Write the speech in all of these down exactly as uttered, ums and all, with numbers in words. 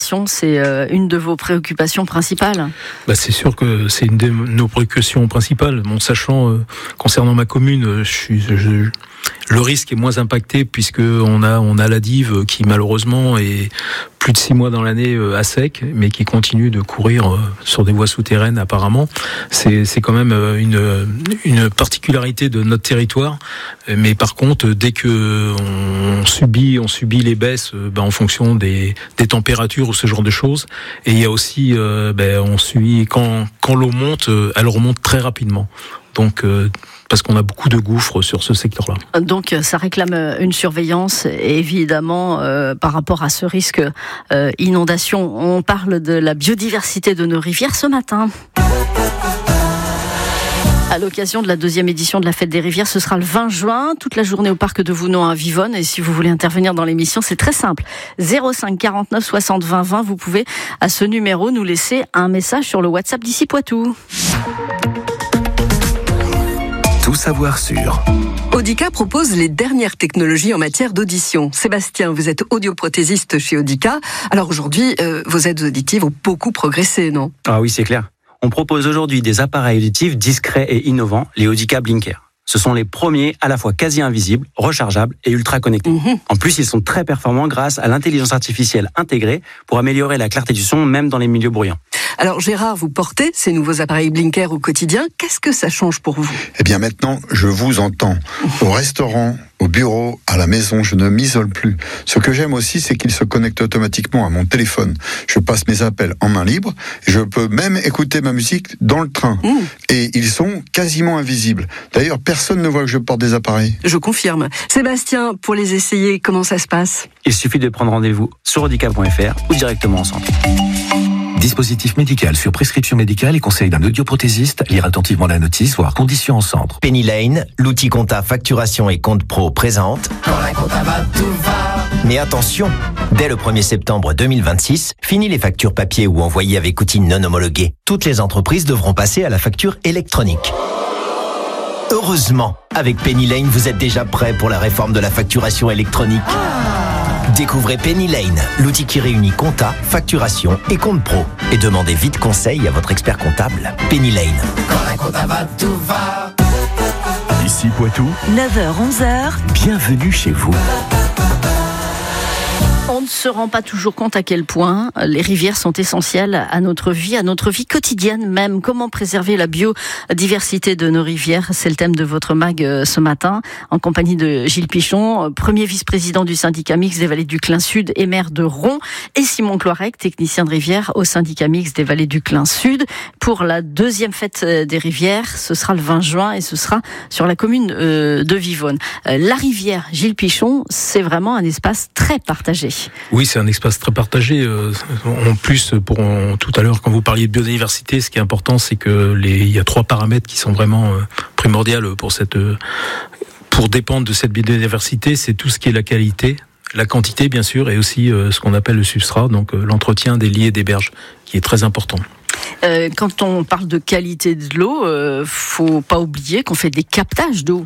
l'inondation, c'est euh, une de vos préoccupations principales. Bah, c'est sûr que c'est une de nos préoccupations principales. Bon, sachant, euh, concernant ma commune, je suis... Je, je, le risque est moins impacté puisque on a on a la Dive qui malheureusement est plus de six mois dans l'année à sec, mais qui continue de courir sur des voies souterraines apparemment. C'est c'est quand même une une particularité de notre territoire. Mais par contre, dès que on subit on subit les baisses, ben en fonction des des températures ou ce genre de choses. Et il y a aussi ben on subit quand quand l'eau monte, elle remonte très rapidement. Donc parce qu'on a beaucoup de gouffres sur ce secteur-là. Donc ça réclame une surveillance, évidemment, euh, par rapport à ce risque euh, inondation. On parle de la biodiversité de nos rivières ce matin. À l'occasion de la deuxième édition de la Fête des Rivières, ce sera le vingt juin, toute la journée au parc de Vounon à Vivonne. Et si vous voulez intervenir dans l'émission, c'est très simple. zéro cinq quarante-neuf soixante vingt vingt, vous pouvez à ce numéro nous laisser un message sur le WhatsApp d'Ici Poitou. Tout savoir sur. Audica propose les dernières technologies en matière d'audition. Sébastien, vous êtes audioprothésiste chez Audica. Alors aujourd'hui, euh, vos aides auditives ont beaucoup progressé, non ? Ah oui, c'est clair. On propose aujourd'hui des appareils auditifs discrets et innovants, les Audica Blinker. Ce sont les premiers à la fois quasi invisibles, rechargeables et ultra connectés. Mmh. En plus, ils sont très performants grâce à l'intelligence artificielle intégrée pour améliorer la clarté du son même dans les milieux bruyants. Alors Gérard, vous portez ces nouveaux appareils Blinker au quotidien. Qu'est-ce que ça change pour vous ? Eh bien maintenant, je vous entends. Au restaurant, au bureau, à la maison, je ne m'isole plus. Ce que j'aime aussi, c'est qu'ils se connectent automatiquement à mon téléphone. Je passe mes appels en main libre. Je peux même écouter ma musique dans le train. Mmh. Et ils sont quasiment invisibles. D'ailleurs, personne ne voit que je porte des appareils. Je confirme. Sébastien, pour les essayer, comment ça se passe ? Il suffit de prendre rendez-vous sur audica point f r ou directement en centre. Dispositif médical sur prescription médicale et conseil d'un audioprothésiste. Lire attentivement la notice, voire conditions en centre. Penny Lane, l'outil compta facturation et compte pro présente. Quand la compta va, tout va. Mais attention, dès le premier septembre deux mille vingt-six, fini les factures papier ou envoyées avec outils non homologués. Toutes les entreprises devront passer à la facture électronique. Heureusement, avec Penny Lane, vous êtes déjà prêt pour la réforme de la facturation électronique. Découvrez Penny Lane, l'outil qui réunit compta, facturation et compte pro. Et demandez vite conseil à votre expert comptable. Penny Lane. Quand la compta va, tout va. Ici Poitou, neuf heures onze heures. Bienvenue chez vous. On ne se rend pas toujours compte à quel point les rivières sont essentielles à notre vie, à notre vie quotidienne même. Comment préserver la biodiversité de nos rivières ? C'est le thème de votre mag ce matin, en compagnie de Gilles Pichon, premier vice-président du syndicat mixte des vallées du Clin Sud et maire de Ron, et Simon Cloirec, technicien de rivière au syndicat mixte des vallées du Clin Sud. Pour la deuxième fête des rivières, ce sera le vingt juin et ce sera sur la commune de Vivonne. La rivière, Gilles Pichon, c'est vraiment un espace très partagé. Oui, c'est un espace très partagé. En plus, pour tout à l'heure, quand vous parliez de biodiversité, ce qui est important, c'est que les, il y a trois paramètres qui sont vraiment primordiaux pour cette, pour dépendre de cette biodiversité. C'est tout ce qui est la qualité, la quantité, bien sûr, et aussi ce qu'on appelle le substrat, donc l'entretien des lits et des berges, qui est très important. Euh, quand on parle de qualité de l'eau, euh, faut pas oublier qu'on fait des captages d'eau.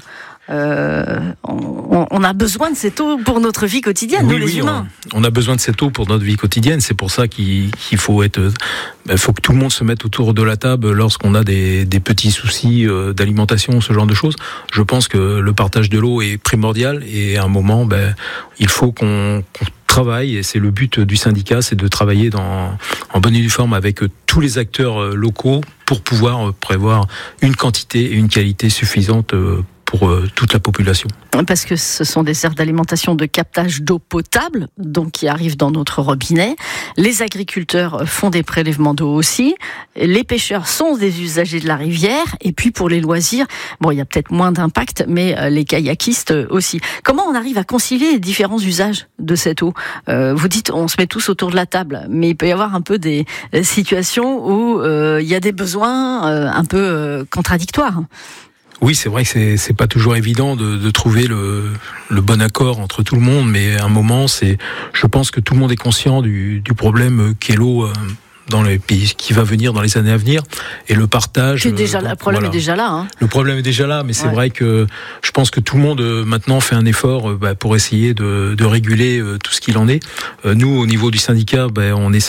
Euh, on, on a besoin de cette eau pour notre vie quotidienne, oui, nous les oui, humains. On, on a besoin de cette eau pour notre vie quotidienne. C'est pour ça qu'il, qu'il faut être, il faut que tout le monde se mette autour de la table lorsqu'on a des, des petits soucis d'alimentation, ce genre de choses. Je pense que le partage de l'eau est primordial et à un moment, ben, il faut qu'on, qu'on travaille, et c'est le but du syndicat, c'est de travailler dans, en bonne et due forme avec tous les acteurs locaux pour pouvoir prévoir une quantité et une qualité suffisante pour toute la population. Parce que ce sont des aires d'alimentation de captage d'eau potable, donc qui arrivent dans notre robinet. Les agriculteurs font des prélèvements d'eau aussi. Les pêcheurs sont des usagers de la rivière. Et puis pour les loisirs, bon, il y a peut-être moins d'impact, mais les kayakistes aussi. Comment on arrive à concilier les différents usages de cette eau ? euh, Vous dites, on se met tous autour de la table, mais il peut y avoir un peu des situations où euh, il y a des besoins euh, un peu euh, contradictoires. Oui, c'est vrai que c'est, c'est pas toujours évident de, de trouver le, le bon accord entre tout le monde, mais à un moment, c'est, je pense que tout le monde est conscient du, du problème qu'est l'eau dans les pays qui va venir dans les années à venir, et le partage. C'est déjà, euh, le problème voilà. est déjà là. Hein. Le problème est déjà là, mais c'est ouais. vrai que je pense que tout le monde euh, maintenant fait un effort euh, bah, pour essayer de, de réguler euh, tout ce qu'il en est. Euh, nous, au niveau du syndicat, bah, on essaie